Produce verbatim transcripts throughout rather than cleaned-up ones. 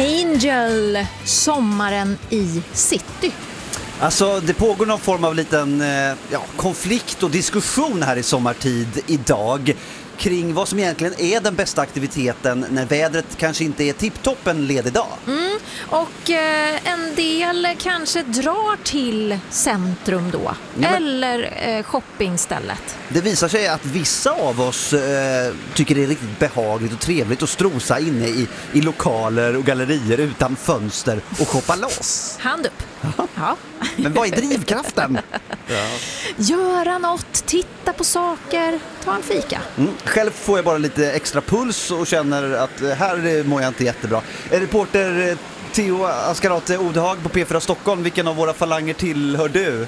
Angel, sommaren i city. Alltså det pågår någon form av liten eh, ja, konflikt och diskussion här i sommartid idag kring vad som egentligen är den bästa aktiviteten när vädret kanske inte är tipptopp en ledig dag. Mm, och eh, en del kanske drar till centrum då, ja, eller eh, shoppingstället. Det visar sig att vissa av oss eh, tycker det är riktigt behagligt och trevligt att strosa inne i, i lokaler och gallerier utan fönster och shoppa loss. Hand upp. Ja. Men vad är drivkraften? Ja. Göra något, titta på saker, ta en fika. Mm. Själv får jag bara lite extra puls och känner att här mår jag inte jättebra. Reporter Theo Askarate Odehag på P fyra Stockholm, vilken av våra falanger tillhör du?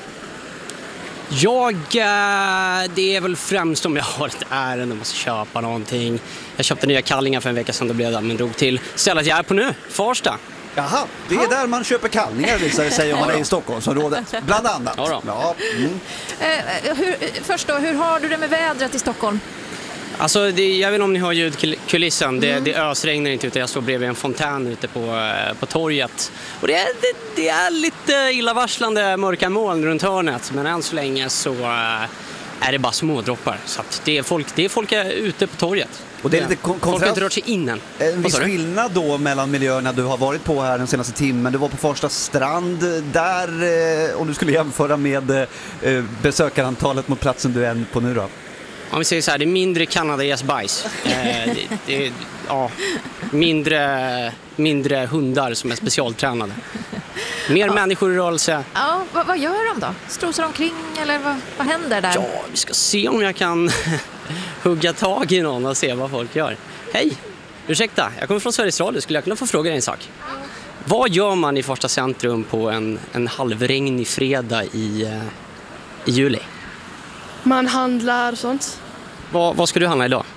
Jag, det är väl främst om jag har ett ärende och måste köpa någonting. Jag köpte nya kallingar för en vecka sedan, då blev det men drog till stället jag är på nu, Farsta. Jaha, det är ha. där man köper kallingar, visar det sig om man är i Stockholmsområdet, bland annat. Ja, ja, mm. eh, hur, först då, hur har du det med vädret i Stockholm? Alltså, det, jag vet inte om ni har ljudkulissen. Det, mm. det ösregnar inte ute. Jag står bredvid en fontän ute på, på torget. Och det, det, det är lite illavarslande mörka moln runt hörnet. Men än så länge så är det bara små droppar. Så att det är folk, det är folk ute på torget. Och det är lite kon- folk har inte rört sig in än. En viss skillnad då mellan miljöerna du har varit på här den senaste timmen. Du var på Farsta strand där, eh, om du skulle jämföra med eh, besökarantalet mot platsen du är på nu då. Om vi säger så här, det är mindre kanadagäsbajs. eh, det, det, ja, mindre, mindre hundar som är specialtränade. Mer ja. människor i rörelse. Ja, vad, vad gör de då? Strosar omkring eller vad, vad händer där? Ja, vi ska se om jag kan hugga tag i någon och se vad folk gör. Hej, ursäkta, jag kommer från Sveriges Radio. Skulle jag kunna få fråga dig en sak? Vad gör man i Farsta centrum på en, en halvregnig fredag i, i juli? Man handlar och sånt. Vad, vad ska du handla idag?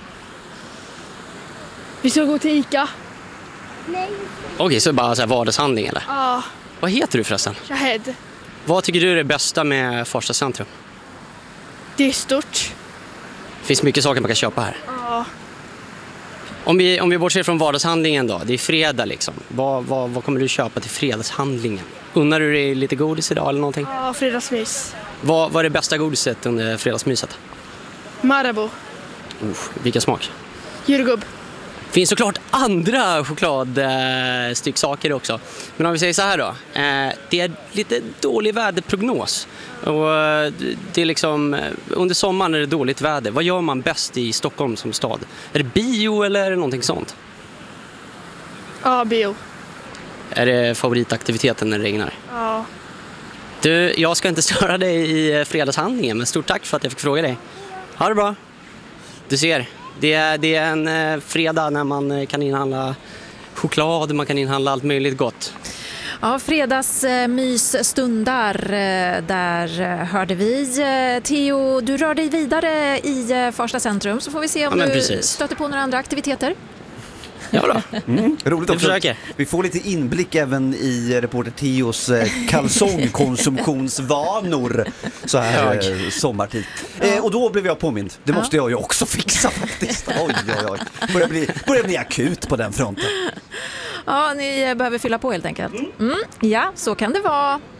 Vi ska gå till Ica. Nej. Okej, så bara så här vardagshandling eller? Ja. Vad heter du förresten? Shahed. Vad tycker du är det bästa med Farsta centrum? Det är stort. Det finns mycket saker man kan köpa här. Ja. Om vi, om vi bortser från vardagshandlingen då, det är fredag liksom. Vad, vad, vad kommer du köpa till fredagshandlingen? Unnar du dig lite godis idag eller någonting? Ja, fredagsmys. Vad, vad är det bästa godiset under fredagsmyset? Marabou. Uh, vilken smak? Jordgubb. Finns såklart andra chokladstycksaker också. Men om vi säger så här då. Eh, det är lite dålig väderprognos. Och eh, det är liksom, eh, under sommaren är det dåligt väder. Vad gör man bäst i Stockholm som stad? Är det bio eller är det någonting sånt? Ja, bio. Är det favoritaktiviteten när det regnar? Ja. Du, jag ska inte störa dig i fredagshandlingen, men stort tack för att jag fick fråga dig. Ha det bra. Du ser, det är, det är en eh, fredag när man kan inhandla choklad, man kan inhandla allt möjligt gott. Ja, fredagsmysstundar, där hörde vi. Theo, du rör dig vidare i Farsta centrum, så får vi se om ja, du precis. stöter på några andra aktiviteter. Ja då. Mm, roligt också. Försöker. Vi får lite inblick även i reporter Theos kalsongkonsumtionsvanor så här eh, sommartid. Eh, och då blev jag påmind. Det måste jag ju också fixa faktiskt. Oj, oj, oj. Börjar bli, börjar bli akut på den fronten. Ja, ni behöver fylla på helt enkelt. Mm, ja, så kan det vara.